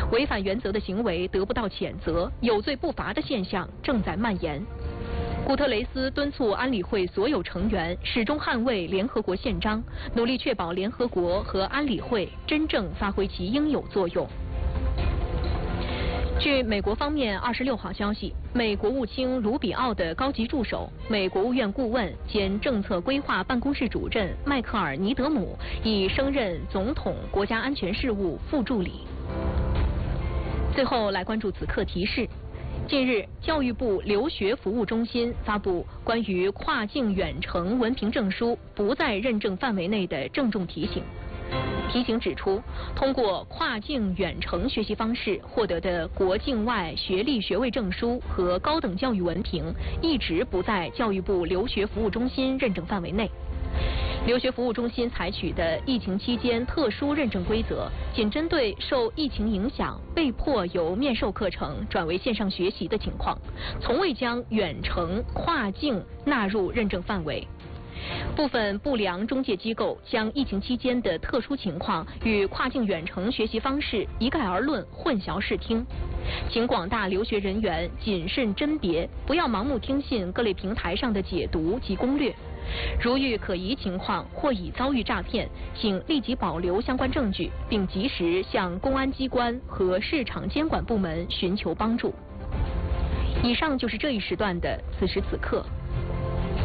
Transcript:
违反原则的行为得不到谴责，有罪不罚的现象正在蔓延。古特雷斯敦促安理会所有成员始终捍卫联合国宪章，努力确保联合国和安理会真正发挥其应有作用。据美国方面26号消息，美国务卿卢比奥的高级助手、美国务院顾问兼政策规划办公室主任迈克尔·尼德姆已升任总统国家安全事务副助理。最后来关注此刻提示。近日，教育部留学服务中心发布关于跨境远程文凭证书不在认证范围内的郑重提醒。提醒指出，通过跨境远程学习方式获得的国境外学历学位证书和高等教育文凭，一直不在教育部留学服务中心认证范围内。留学服务中心采取的疫情期间特殊认证规则，仅针对受疫情影响被迫由面授课程转为线上学习的情况，从未将远程跨境纳入认证范围。部分不良中介机构将疫情期间的特殊情况与跨境远程学习方式一概而论，混淆视听。请广大留学人员谨慎甄别，不要盲目听信各类平台上的解读及攻略。如遇可疑情况或已遭遇诈骗，请立即保留相关证据，并及时向公安机关和市场监管部门寻求帮助。以上就是这一时段的此时此刻。